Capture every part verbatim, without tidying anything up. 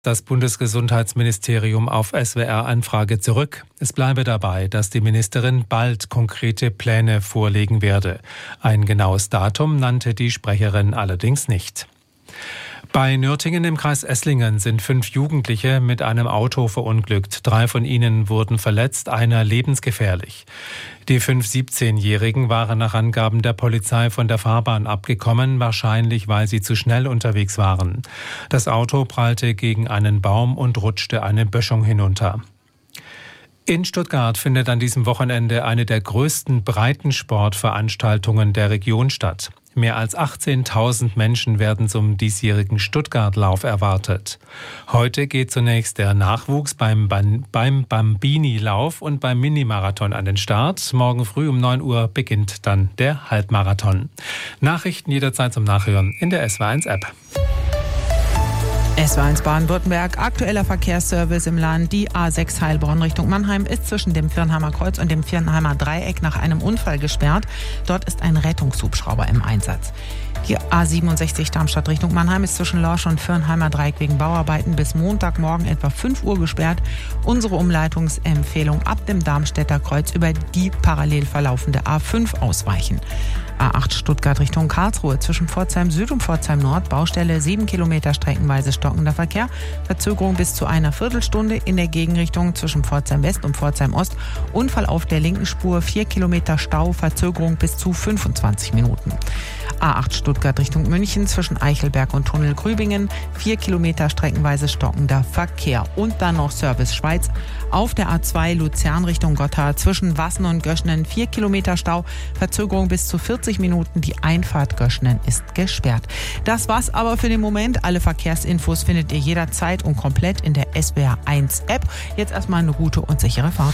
das Bundesgesundheitsministerium auf S W R-Anfrage zurück. Es bleibe dabei, dass die Ministerin bald konkrete Pläne vorlegen werde. Ein genaues Datum nannte die Sprecherin allerdings nicht. Bei Nürtingen im Kreis Esslingen sind fünf Jugendliche mit einem Auto verunglückt. Drei von ihnen wurden verletzt, einer lebensgefährlich. Die fünf siebzehnjährigen waren nach Angaben der Polizei von der Fahrbahn abgekommen, wahrscheinlich weil sie zu schnell unterwegs waren. Das Auto prallte gegen einen Baum und rutschte eine Böschung hinunter. In Stuttgart findet an diesem Wochenende eine der größten Breitensportveranstaltungen der Region statt. Mehr als achtzehntausend Menschen werden zum diesjährigen Stuttgart-Lauf erwartet. Heute geht zunächst der Nachwuchs beim, Ban- beim Bambini-Lauf und beim Minimarathon an den Start. Morgen früh um neun Uhr beginnt dann der Halbmarathon. Nachrichten jederzeit zum Nachhören in der S W R eins App. S W R eins Baden-Württemberg, aktueller Verkehrsservice im Land. Die A sechs Heilbronn Richtung Mannheim ist zwischen dem Viernheimer Kreuz und dem Viernheimer Dreieck nach einem Unfall gesperrt. Dort ist ein Rettungshubschrauber im Einsatz. Die A siebenundsechzig Darmstadt Richtung Mannheim ist zwischen Lorsch und Viernheimer Dreieck wegen Bauarbeiten bis Montagmorgen etwa fünf Uhr gesperrt. Unsere Umleitungsempfehlung: ab dem Darmstädter Kreuz über die parallel verlaufende A fünf ausweichen. A acht Stuttgart Richtung Karlsruhe zwischen Pforzheim Süd und Pforzheim Nord, Baustelle sieben Kilometer streckenweise stockender Verkehr, Verzögerung bis zu einer Viertelstunde in der Gegenrichtung zwischen Pforzheim West und Pforzheim Ost, Unfall auf der linken Spur, vier Kilometer Stau, Verzögerung bis zu fünfundzwanzig Minuten. A acht Stuttgart Richtung München zwischen Eichelberg und Tunnel Grübingen, vier Kilometer streckenweise stockender Verkehr. Und dann noch Service Schweiz auf der A zwei Luzern Richtung Gotthard zwischen Wassen und Göschnen, vier Kilometer Stau, Verzögerung bis zu vierzig Minuten, die Einfahrt Göschnen ist gesperrt. Das war's aber für den Moment. Alle Verkehrsinfos findet ihr jederzeit und komplett in der S W R eins App. Jetzt erstmal eine gute und sichere Fahrt.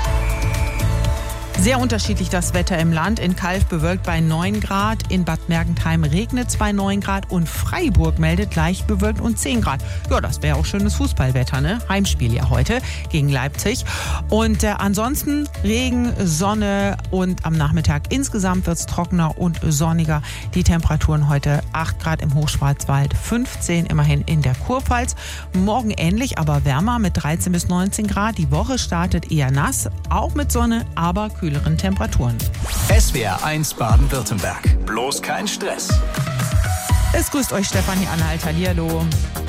Sehr unterschiedlich das Wetter im Land. In Calw bewölkt bei neun Grad, in Bad Mergentheim regnet es bei neun Grad und Freiburg meldet leicht bewölkt und zehn Grad. Ja, das wäre auch schönes Fußballwetter, ne? Heimspiel ja heute gegen Leipzig. Und äh, ansonsten Regen, Sonne und am Nachmittag insgesamt wird es trockener und sonniger. Die Temperaturen heute acht Grad im Hochschwarzwald, fünfzehn immerhin in der Kurpfalz. Morgen ähnlich, aber wärmer mit dreizehn bis neunzehn Grad. Die Woche startet eher nass, auch mit Sonne, aber kühl. Temperaturen. S W R eins Baden-Württemberg. Bloß kein Stress. Es grüßt euch Stefanie Anhalt. Hallihallo.